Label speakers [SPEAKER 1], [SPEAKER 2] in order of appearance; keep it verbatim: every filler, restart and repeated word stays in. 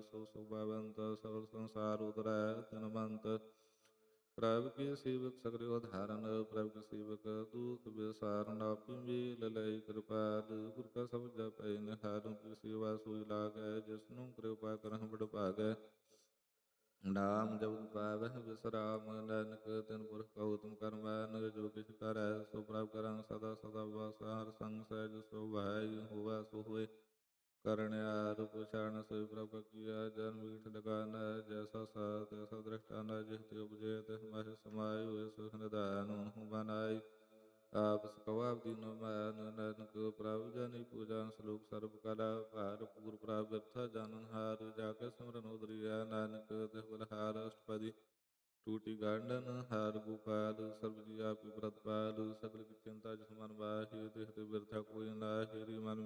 [SPEAKER 1] ਸੋ ਸੁਭਾਵੰਤ ਸਗਲ ਸੰਸਾਰ ਉਤਰੈ ਤਨਵੰਤ। ਪ੍ਰਭ ਕੀ ਸੇਵਕ ਸਗਲ ਉਧਾਰਨ ਪ੍ਰਭ ਕੀ ਸੇਵਕ ਦੁਖ ਵਿਸਾਰਨ। ਆਪੀ ਮੇਲ ਲਈ ਕਿਰਪਾਲ ਗੁਰ ਕਾ ਸਬਦ ਜਪੈ ਨਿਹਾਲ। ਕੀ ਸੇਵਾ ਸੋਈ ਲਾਗੈ ਜਿਸਨੂੰ ਕਿਰਪਾ ਕਰਹੁ ਬੜ ਭਾਗੈ। ਨਾਮ ਜਪਿ ਪਾਵਹਿ ਵਿਸਰਾਮ ਨਾਨਕ ਤਿਨ ਪੁਰਖ ਕਹੁ ਤੁਮ ਕਰਮੈ। ਜੋ ਕਿਛ ਕਰੈ ਸੋ ਪ੍ਰਭ ਕਰਹੁ ਸਦਾ ਸਦਾ ਵਾਸ। ਹਰ ਸੰਗ ਸਹਿਜ ਸੁਭਾਈ ਹੋਵੈ ਸੋ ਹੋਇ। ਕਰਣਿਆਰ ਪੁਛਾਣ ਸੋਈ ਪ੍ਰਭ ਕਾ ਕੀਆ। ਜਨ ਮੀਠ ਲਗਾਨਾ ਜੈਸਾ ਸਾ ਤੈਸਾ ਦ੍ਰਿਸ਼ਟਾਨਾ। ਜਿਹ ਤੇ ਉਪਜੈ ਤਿਹ ਮਾਹਿ ਸਮਾਇ ਹੋਇ ਸੁਖ ਨਿਧਾਨ ਹਉ ਬਨਾਈ। ਆਪ ਸਕਹੁ ਆਪ ਦੀਨੋ ਮਾਨ ਨਾਨਕ ਪ੍ਰਭ ਜਨੀ ਪੂਜਾ। ਸਲੋਕ ਸਰਬ ਕਲਾ ਭਾਰਪੂਰ ਪ੍ਰਭ ਬਿਰਥਾ ਜਾਨਨ ਹਾਰ। ਜਾ ਕੇ ਸਿਮਰਨ ਉਦਰਿਆ ਨਾਨਕ ਤਿਹ ਬਲਹਾਰ। ਅਸ਼ਟਪਦੀ ਟੂਟੀ ਗਾੰਡਨ ਹਾਰ ਗੋਪਾਲ। ਸਰਬ ਜੀ ਆਪੇ ਪ੍ਰਤਪਾਲ। ਸਗਲ ਕੀ ਚਿੰਤਾ ਜਿਸ ਮਨ ਮਾਹੀ ਤਿਹ ਤੇ ਬਿਰਥਾ ਕੋਈ ਨਾਹੀ। ਰੀ ਮਨ